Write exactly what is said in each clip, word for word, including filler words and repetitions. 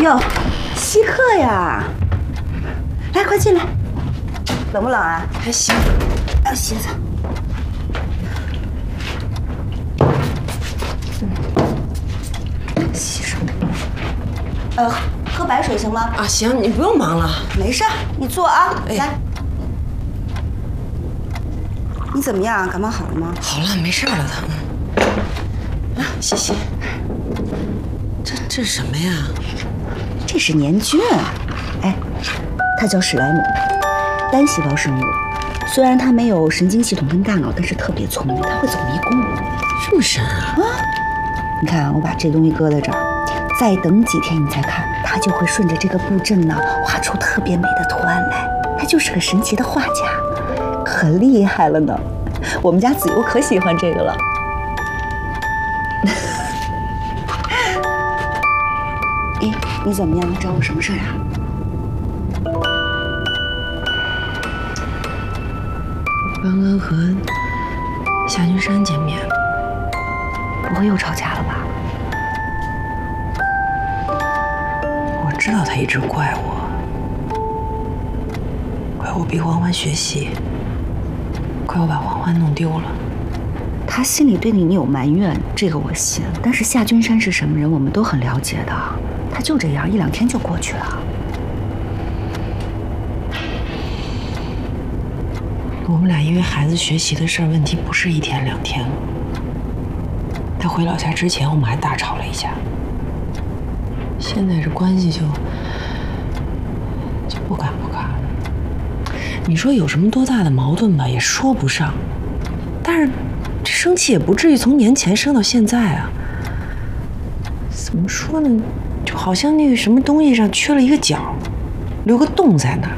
哟，稀客呀！来，快进来。冷不冷啊？ 还行。 要鞋子。嗯，洗手。呃，喝白水行吗？ 啊，行，你不用忙了。 没事，你坐啊。 哎、 来。你怎么样？感冒好了吗？ 好了，没事了的。啊，谢谢。这这是什么呀？ 这是年菌，哎，它叫史莱姆，单细胞生物。虽然它没有神经系统跟大脑，但是特别聪明，它会走迷宫。 这么神啊！ 啊，你看，我把这东西搁在这儿，再等几天你再看，它就会顺着这个布阵呢，画出特别美的图案来。它就是个神奇的画家，可厉害了呢。我们家子悠可喜欢这个了。哎，你怎么样？找我什么事儿啊？ 刚刚和夏君山见面， 不会又吵架了吧？ 我知道他一直怪我，怪我逼欢欢学习，怪我把欢欢弄丢了。 他心里对你你有埋怨，这个我信。但是夏君山是什么人，我们都很了解的。他就这样，一两天就过去了。 我们俩因为孩子学习的事儿，问题不是一天两天了。他回老家之前，我们还大吵了一架。现在这关系就就不敢不敢了。你说有什么多大的矛盾吧，也说不上。但是这生气也不至于从年前生到现在啊。怎么说呢？就好像那个什么东西上缺了一个角，留个洞在那儿。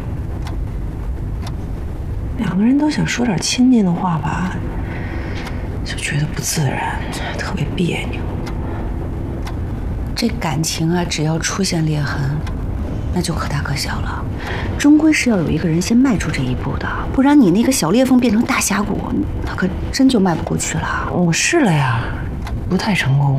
两个人都想说点亲近的话吧，就觉得不自然，特别别扭。 这感情啊，只要出现裂痕，那就可大可小了。终归是要有一个人先迈出这一步的，不然你那个小裂缝变成大峡谷，那可真就迈不过去了。 我试了呀，不太成功。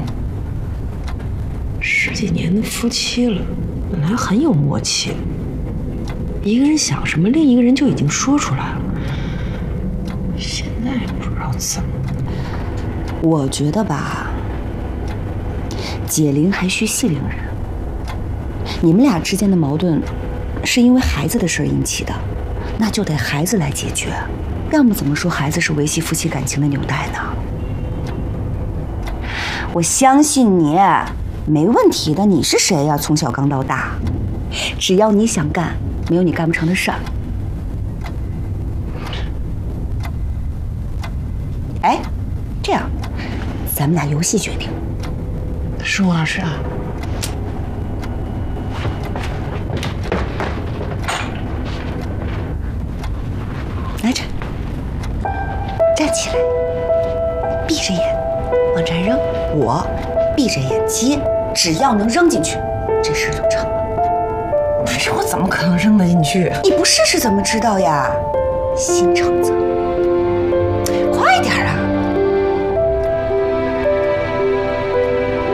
十几年的夫妻了，本来很有默契，一个人想什么，另一个人就已经说出来了。现在不知道怎么。 我觉得吧，解铃还需系铃人。你们俩之间的矛盾是因为孩子的事引起的，那就得孩子来解决，要么怎么说孩子是维系夫妻感情的纽带呢？我相信你没问题的。你是谁呀？从小刚到大，只要你想干，没有你干不成的事儿。哎，这样，咱们俩游戏决定。 是吴老师啊。 来着，站起来，闭着眼往这扔，我闭着眼接，只要能扔进去，这事就成了。 这我怎么可能扔得进去？ 你不试试怎么知道呀？心诚则灵。快点啊！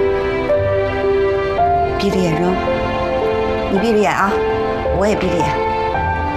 闭着眼扔，你闭着眼啊，我也闭着眼。